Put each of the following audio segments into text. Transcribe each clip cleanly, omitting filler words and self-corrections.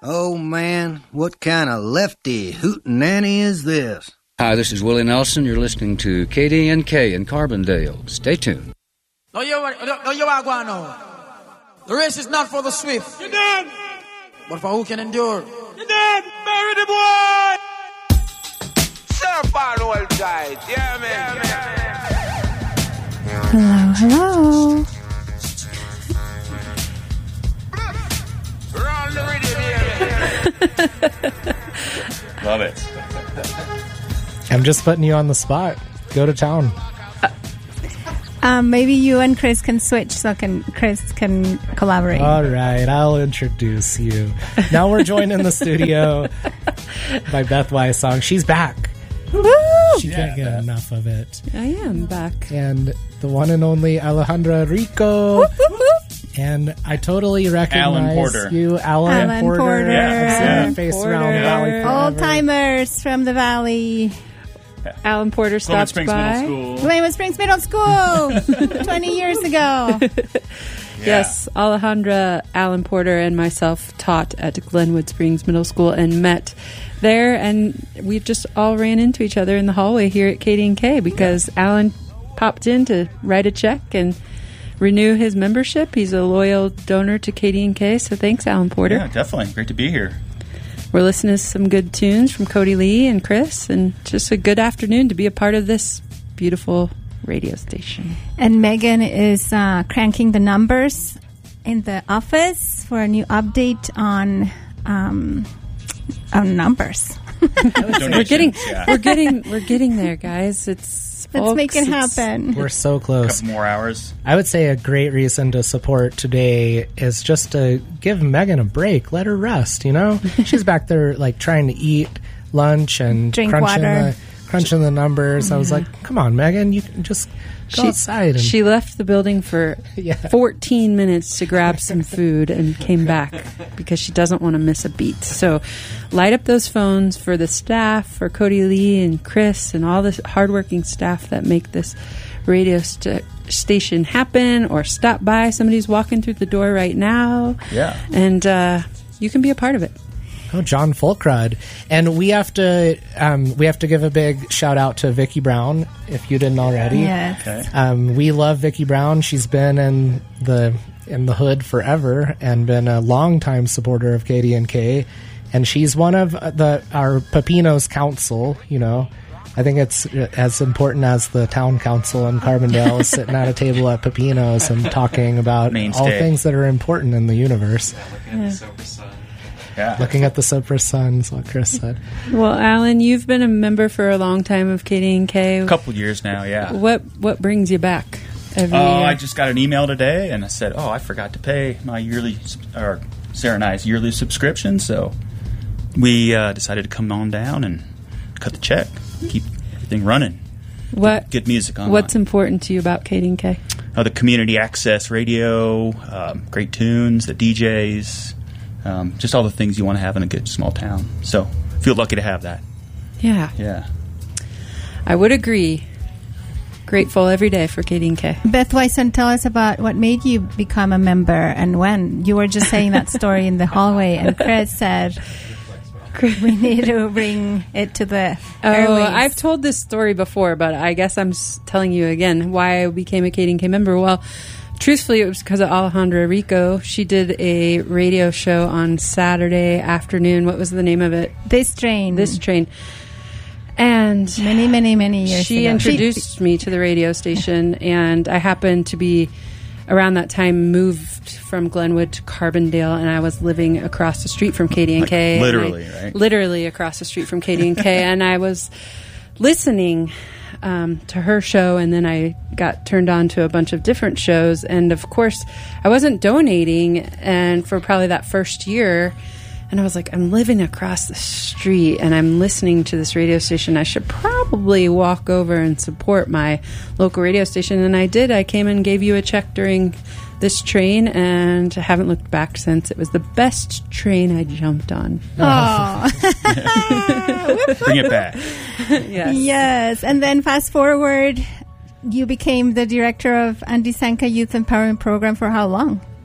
Oh, man, what kind of lefty hootenanny is this? Hi, this is Willie Nelson. You're listening to KDNK in Carbondale. Stay tuned. No, you are going now. The race is not for the swift. You're dead. But for who can endure. You're dead. Bury the boy. Surf on old guys. Yeah, man. Hello. Run the rhythm, yeah. Love it. I'm just putting you on the spot. Go to town. Maybe you and Chris can switch so Chris can collaborate. All right, I'll introduce you. Now we're joined in the studio by Beth Wysong. She's back. Woo! She can't get enough of it. I am back. And the one and only Alejandra Rico. Whoop, whoop, whoop. And I totally recognize you, Alan Porter. Yeah. I've seen your face around the valley forever. Old timers from the valley. Alan Porter stopped by. Glenwood Springs Middle School 20 years ago. Yes, Alejandra, Alan Porter, and myself taught at Glenwood Springs Middle School and met there, and we just all ran into each other in the hallway here at KDNK because Alan popped in to write a check and renew his membership. He's a loyal donor to KDNK, so thanks, Alan Porter. Yeah, definitely. Great to be here. We're listening to some good tunes from Cody Lee and Chris, and just a good afternoon to be a part of this beautiful radio station. And Megan is cranking the numbers in the office for a new update on numbers. We're getting there, guys. Let's make it happen. We're so close. A couple more hours. I would say a great reason to support today is just to give Megan a break. Let her rest, you know? She's back there like trying to eat lunch and drink water. Crunching the numbers. I was like, come on, Megan, you can just go outside. She left the building for 14 minutes to grab some food and came back because she doesn't want to miss a beat. So light up those phones for the staff, for Cody Lee and Chris and all the hardworking staff that make this radio station happen, or stop by. Somebody's walking through the door right now. Yeah. And you can be a part of it. Oh, John Folkrod. And we have to give a big shout out to Vicki Brown, if you didn't already. Yes. Okay. We love Vicki Brown. She's been in the hood forever and been a longtime supporter of KDNK. And she's one of our Pepino's council, you know. I think it's as important as the town council in Carbondale is sitting at a table at Pepino's and talking about all things that are important in the universe. Yeah. Looking at the Cypress Sun is what Chris said. Well, Alan, you've been a member for a long time of KDNK. A couple years now, yeah. What brings you back every year? I just got an email today, and I said, I forgot to pay my Sarah and I's yearly subscription, so we decided to come on down and cut the check, keep everything running. Good music online. What's important to you about KDNK? The community access radio, great tunes, the DJs, just all the things you want to have in a good small town. So I feel lucky to have that. Yeah. I would agree. Grateful every day for KDNK. Beth Wysong, tell us about what made you become a member and when. You were just saying that story in the hallway, and Chris said we need to bring it to the airwaves. I've told this story before, but I guess I'm telling you again why I became a KDNK member. Well, truthfully, it was because of Alejandra Rico. She did a radio show on Saturday afternoon. What was the name of it? This Train. And many years she ago. introduced me to the radio station, and I happened to be, around that time, moved from Glenwood to Carbondale, and I was living across the street from KDNK. Literally, right? Literally across the street from KDNK, and I was listening to her show, and then I got turned on to a bunch of different shows, and of course I wasn't donating, and for probably that first year, and I was like, I'm living across the street and I'm listening to this radio station. I should probably walk over and support my local radio station, and I did. I came and gave you a check during This Train, and I haven't looked back since. It was the best train I jumped on. Oh. Bring it back. Yes. And then fast forward, you became the director of Andy Sanka Youth Empowerment Program for how long?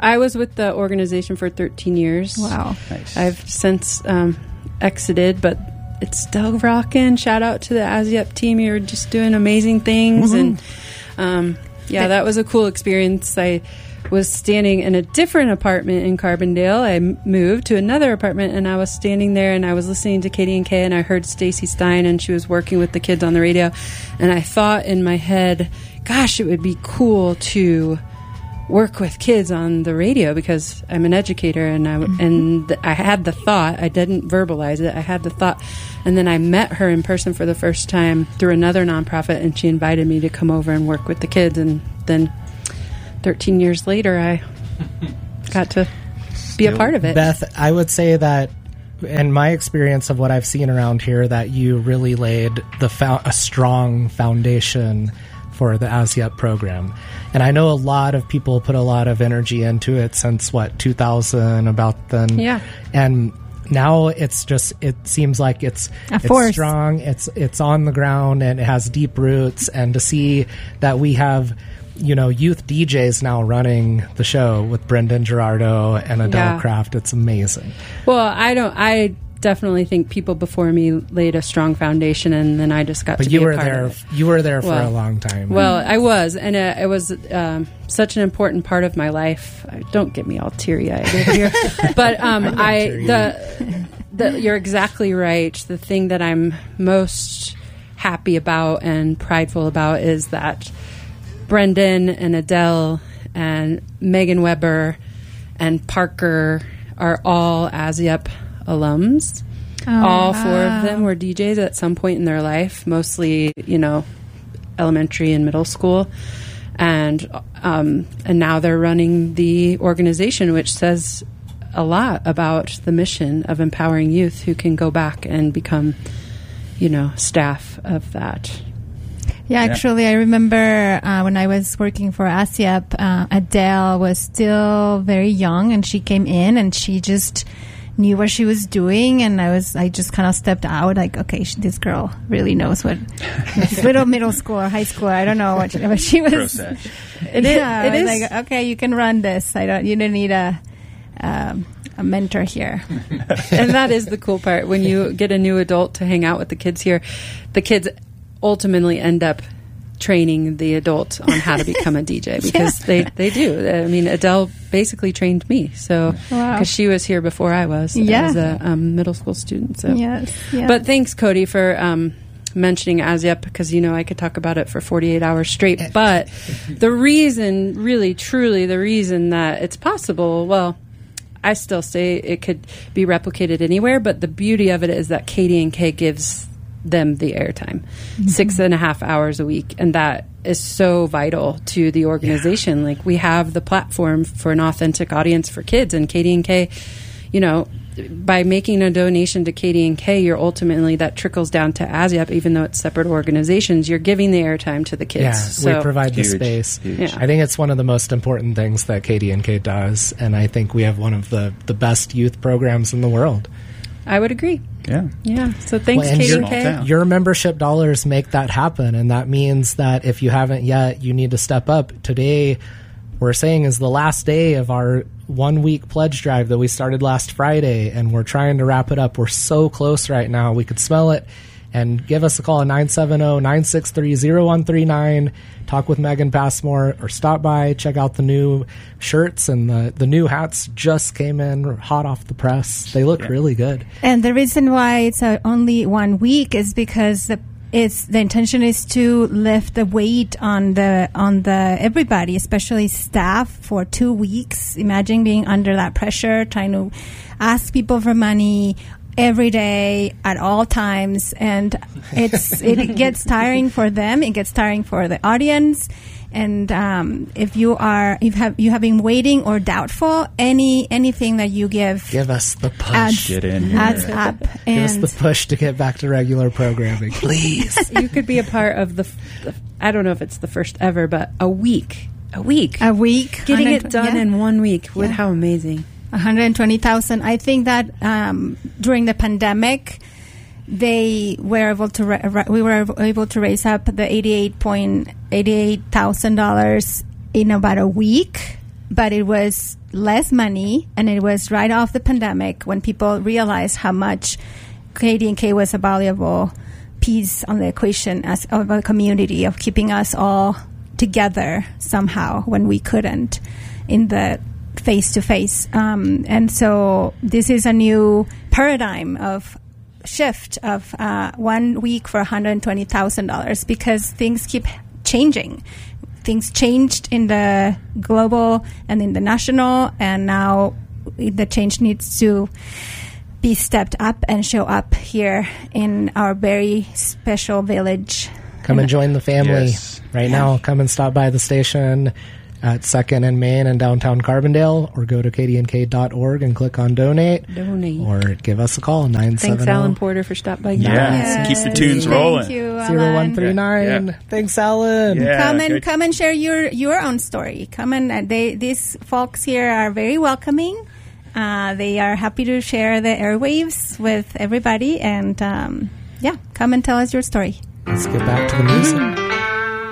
I was with the organization for 13 years. Wow. Nice. I've since exited, but it's still rocking. Shout out to the ASIUP team. You're just doing amazing things. And that was a cool experience. I was standing in a different apartment in Carbondale. I moved to another apartment, and I was standing there, and I was listening to KDNK, and I heard Stacey Stein, and she was working with the kids on the radio. And I thought in my head, gosh, it would be cool to work with kids on the radio, because I'm an educator, and I had the thought. I didn't verbalize it. I had the thought, and then I met her in person for the first time through another nonprofit, and she invited me to come over and work with the kids. And then 13 years later, I got to be a part of it. Beth, I would say that in my experience of what I've seen around here, that you really laid a strong foundation for the ASIUP program. And I know a lot of people put a lot of energy into it since 2000, about then. Yeah. And now it seems like it's strong, it's on the ground, and it has deep roots. And to see that we have, youth DJs now running the show with Brendan Gerardo and Adele Kraft, it's amazing. Well, I definitely think people before me laid a strong foundation, and then I just got to be a part of it. You were there for a long time. Well, I was, and it was such an important part of my life. Don't get me all teary-eyed over here. But you're exactly right. The thing that I'm most happy about and prideful about is that Brendan and Adele and Megan Weber and Parker are all ASIUP alums. All four of them were DJs at some point in their life, mostly, elementary and middle school. And now they're running the organization, which says a lot about the mission of empowering youth who can go back and become, staff of that. Yeah, actually, I remember when I was working for ASIUP, Adele was still very young, and she came in, and she just knew what she was doing, and I just kind of stepped out, like, okay, this girl really knows what middle school or high school, I don't know what she was. It is like, okay, you can run this. You don't need a mentor here. And that is the cool part. When you get a new adult to hang out with the kids here, the kids ultimately end up training the adult on how to become a DJ, because they do. I mean, Adele basically trained me, so because she was here before I was as a middle school student. So yes. But thanks, Cody, for mentioning ASIUP, because I could talk about it for 48 hours straight. But the reason, really, truly, the reason that it's possible, well, I still say it could be replicated anywhere, but the beauty of it is that KDNK gives them the airtime, 6.5 hours a week, and that is so vital to the organization. Yeah. Like, we have the platform for an authentic audience for kids, and KDNK, by making a donation to KDNK, you're ultimately, that trickles down to ASIUP, even though it's separate organizations. You're giving the airtime to the kids. Yeah, so, we provide the space. Yeah. I think it's one of the most important things that KDNK does, and I think we have one of the best youth programs in the world. I would agree. Yeah. So thanks, KDNK. Your membership dollars make that happen, and that means that if you haven't yet, you need to step up. Today, we're saying, is the last day of our 1-week pledge drive that we started last Friday, and we're trying to wrap it up. We're so close right now. We could smell it. And give us a call at 970-963-0139. Talk with Megan Passmore, or stop by, check out the new shirts, and the new hats just came in hot off the press. They look really good. And the reason why it's only 1 week is because the intention is to lift the weight on the everybody, especially staff, for 2 weeks. Imagine being under that pressure, trying to ask people for money every day at all times, and it gets tiring for them. It gets tiring for the audience. And if you have been waiting or doubtful, anything that you give us the push. Get in here. Adds up. Give us the push to get back to regular programming, please. You could be a part of the I don't know if it's the first ever, but a week, getting it done in 1 week. How amazing! 120,000. I think that during the pandemic, we were able to raise up the $88,000 in about a week. but it was less money, and it was right off the pandemic when people realized how much KDNK was a valuable piece on the equation as of a community, of keeping us all together somehow when we couldn't in the face-to-face. And so this is a new paradigm of shift of 1 week for $120,000 because things keep changing. Things changed in the global and in the national, and now the change needs to be stepped up and show up here in our very special village. Come and join the family Yes. now. Come and stop by the station at 2nd and Main in downtown Carbondale, or go to kdnk.org and click on donate. Or give us a call, 970. Thanks, Alan Porter, for stopping by. Yeah. Keep the tunes rolling. Thank you, Alan. 0139. Yeah. Thanks, Alan. Yeah. Come and share your own story. Come and these folks here are very welcoming. They are happy to share the airwaves with everybody, and come and tell us your story. Let's get back to the music.